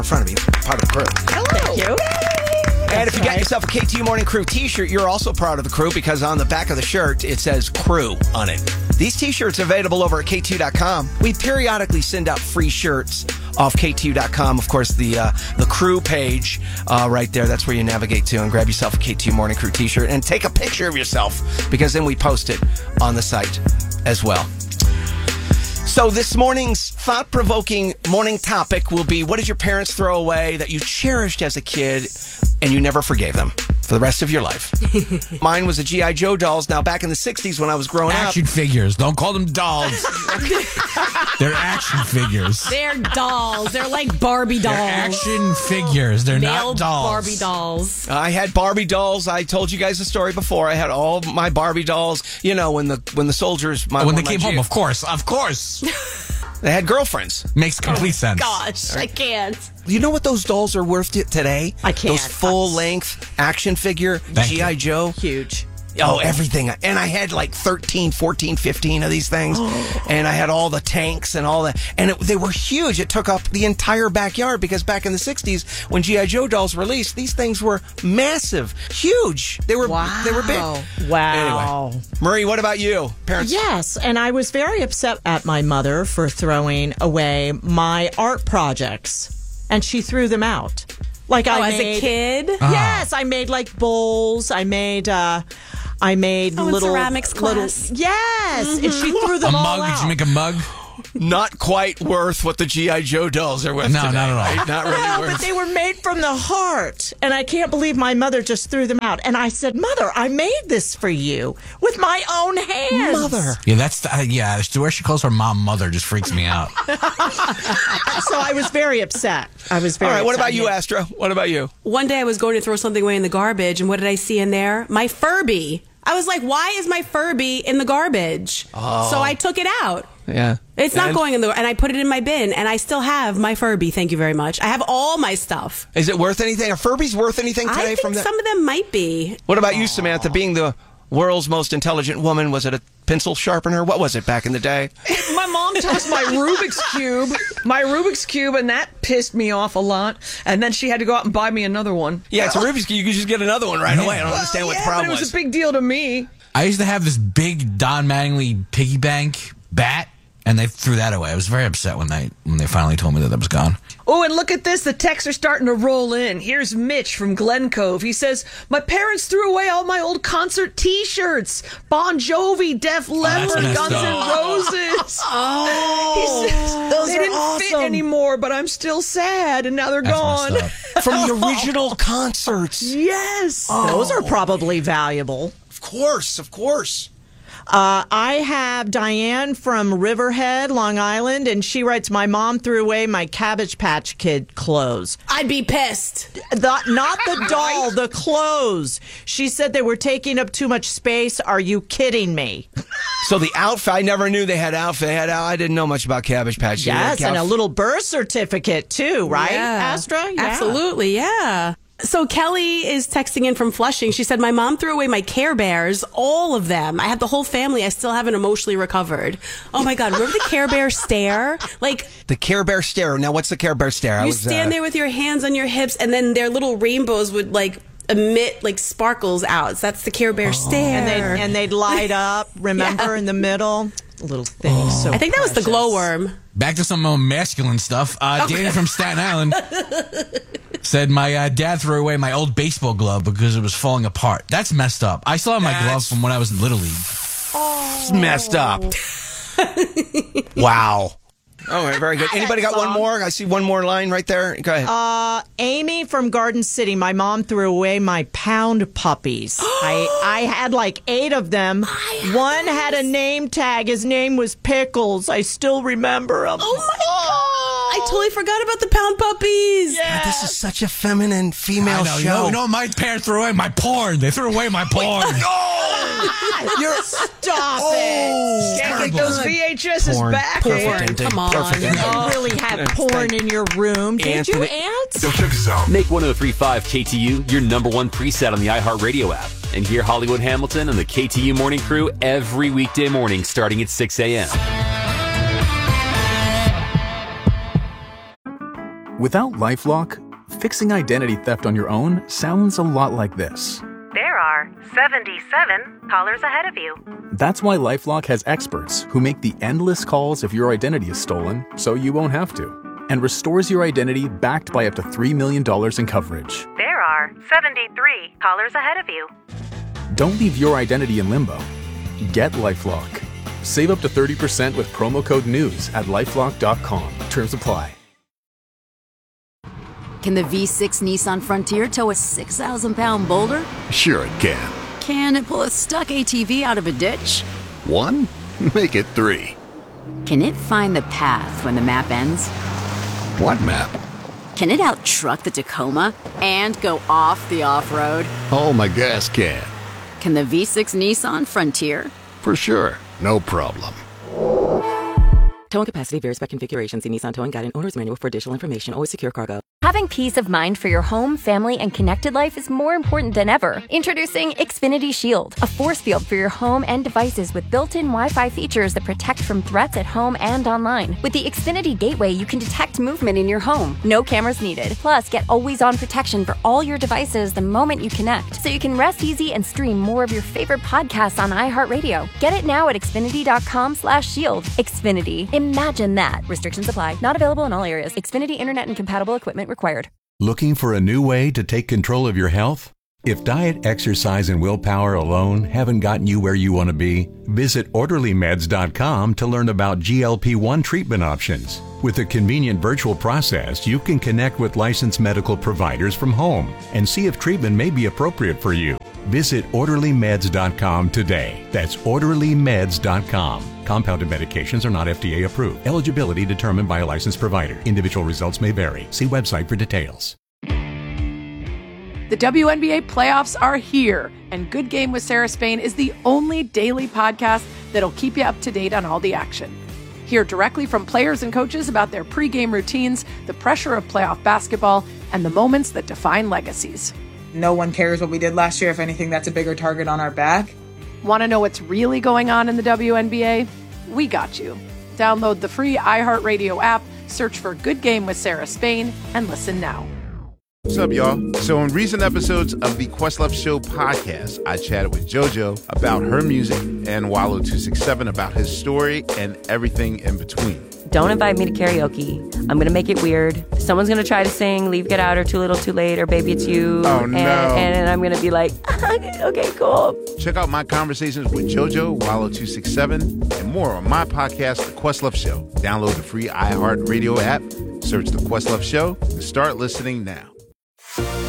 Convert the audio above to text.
in front of me, part of the crew. Thank you. And if you got yourself a KTU Morning Crew t-shirt, you're also part of the crew because on the back of the shirt, it says crew on it. These t-shirts are available over at KTU.com. We periodically send out free shirts off KTU.com. Of course, the crew page right there, that's where you navigate to and grab yourself a KTU Morning Crew t-shirt and take a picture of yourself because then we post it on the site as well. So this morning's thought-provoking morning topic will be, what did your parents throw away that you cherished as a kid and you never forgave them for the rest of your life? Mine was the G.I. Joe dolls. Now, back in the 60s when I was growing up. Action figures. Don't call them dolls. They're action figures. They're dolls. They're like Barbie dolls. They're action figures. They're Male not dolls. Barbie dolls. I had Barbie dolls. I told you guys the story before. I had all my Barbie dolls. You know, when the soldiers... When they came home, of course. They had girlfriends. Makes complete sense. Gosh, I can't. You know what those dolls are worth today? I can't. Those full-length action figure G.I. Joe. Huge. Oh, everything. And I had like 13, 14, 15 of these things. And I had all the tanks and all that. And they were huge. It took up the entire backyard because back in the 60s, when G.I. Joe dolls released, these things were massive, huge. They were big. Wow. Anyway, Marie, what about you? Parents? Yes, and I was very upset at my mother for throwing away my art projects, and she threw them out. Like as a kid? Yes, I made like bowls. I made little ceramics class. Yes, and she threw them all out. Did you make a mug? Not quite worth what the G.I. Joe dolls are worth. No, today, not at all. Right? Not really Well, worth. but they were made from the heart, and I can't believe my mother just threw them out. And I said, "Mother, I made this for you with my own hands." Mother. Yeah, that's the where she calls her mom mother just freaks me out. So I was very upset. All right, what about you, Astra? What about you? One day I was going to throw something away in the garbage, and what did I see in there? My Furby. I was like, why is my Furby in the garbage? Oh. So I took it out. Yeah. It's not going in and I put it in my bin, and I still have my Furby. Thank you very much. I have all my stuff. Is it worth anything? Are Furbies worth anything today? I think from that? some of them might be. What about you, Samantha? Being the world's most intelligent woman, was it a pencil sharpener? What was it back in the day? My mom tossed my Rubik's Cube, and that pissed me off a lot. And then she had to go out and buy me another one. Yeah, it's a Rubik's Cube. You could just get another one right away. I don't understand what the problem but it was a big deal to me. I used to have this big Don Mattingly piggy bank bat, and they threw that away. I was very upset when they finally told me that was gone. Oh, and look at this. The texts are starting to roll in. Here's Mitch from Glen Cove. He says, my parents threw away all my old concert T-shirts. Bon Jovi, Def Leppard, Guns N' Roses. He says, those they are didn't fit awesome. anymore, but I'm still sad, and now they're That's gone. messed up. From the original concerts. Yes. Those are probably valuable. Of course. I have Diane from Riverhead, Long Island, and she writes, my mom threw away my Cabbage Patch Kid clothes. I'd be pissed. Not the doll, the clothes. She said they were taking up too much space. Are you kidding me? So the outfit, I never knew they had outfit. I didn't know much about Cabbage Patch. Yes, and a little birth certificate, too, right, Yeah. Astra? Yeah. Absolutely, yeah. So Kelly is texting in from Flushing. She said, my mom threw away my Care Bears, all of them. I had the whole family. I still haven't emotionally recovered. Oh, my God. Remember the Care Bear stare? Like, The Care Bear stare. Now, what's the Care Bear stare? you stand there with your hands on your hips, and then their little rainbows would, like, emit, like, sparkles out. So that's the Care Bear stare. And they'd light up, remember, in the middle? Little thing. So I think that was the precious. glowworm. Back to some more masculine stuff. Dana from Staten Island said my dad threw away my old baseball glove because it was falling apart. That's messed up. I still have my glove from when I was in Little League. It's messed up. Wow. All right, very good. Anybody got one more? I see one more line right there. Go ahead. Amy from Garden City. My mom threw away my pound puppies. I had like 8 of them. One had a name tag. His name was Pickles. I still remember him. Oh, my God. I totally forgot about the pound puppies. God, this is such a feminine female I know. show. You know, my parents threw away my porn. They threw away my porn. Stop it. Can't get those VHSs back. Perfect. Come on. Perfect. You didn't really have porn in your room, did you, Anthony- Aunt? So check this out. Make 103.5 KTU your number one preset on the iHeartRadio app. And hear Hollywood Hamilton and the KTU Morning Crew every weekday morning starting at 6 a.m. Without LifeLock, fixing identity theft on your own sounds a lot like this. There are 77 callers ahead of you. That's why LifeLock has experts who make the endless calls if your identity is stolen, so you won't have to, and restores your identity backed by up to $3 million in coverage. There are 73 callers ahead of you. Don't leave your identity in limbo. Get LifeLock. Save up to 30% with promo code NEWS at LifeLock.com. Terms apply. Can the V6 Nissan Frontier tow a 6,000-pound boulder? Sure it can. Can it pull a stuck ATV out of a ditch? 1? Make it 3. Can it find the path when the map ends? What map? Can it out-truck the Tacoma and go off the off-road? Oh, my gas can. Can the V6 Nissan Frontier? For sure. No problem. Towing capacity varies by configuration. See Nissan Towing Guide and Owner's Manual for additional information. Always secure cargo. Having peace of mind for your home, family, and connected life is more important than ever. Introducing Xfinity Shield, a force field for your home and devices with built-in Wi-Fi features that protect from threats at home and online. With the Xfinity Gateway, you can detect movement in your home. No cameras needed. Plus, get always-on protection for all your devices the moment you connect, so you can rest easy and stream more of your favorite podcasts on iHeartRadio. Get it now at Xfinity.com/shield. Xfinity. Imagine that. Restrictions apply. Not available in all areas. Xfinity Internet and compatible equipment required. Looking for a new way to take control of your health? If diet, exercise, and willpower alone haven't gotten you where you want to be, visit OrderlyMeds.com to learn about GLP-1 treatment options. With a convenient virtual process, you can connect with licensed medical providers from home and see if treatment may be appropriate for you. Visit OrderlyMeds.com today. That's OrderlyMeds.com. Compounded medications are not FDA approved. Eligibility determined by a licensed provider. Individual results may vary. See website for details. The WNBA playoffs are here, and Good Game with Sarah Spain is the only daily podcast that'll keep you up to date on all the action. Hear directly from players and coaches about their pregame routines, the pressure of playoff basketball, and the moments that define legacies. No one cares what we did last year. If anything, that's a bigger target on our back. Want to know what's really going on in the WNBA? We got you. Download the free iHeartRadio app, search for Good Game with Sarah Spain, and listen now. What's up, y'all? So in recent episodes of the Questlove Show podcast, I chatted with JoJo about her music and Wallo267 about his story and everything in between. Don't invite me to karaoke. I'm going to make it weird. Someone's going to try to sing Leave, Get Out, or Too Little, Too Late, or Baby It's You. Oh, no. And I'm going to be like, okay, cool. Check out my conversations with JoJo, Wallo267, and more on my podcast, The Questlove Show. Download the free iHeartRadio app, search The Questlove Show, and start listening now.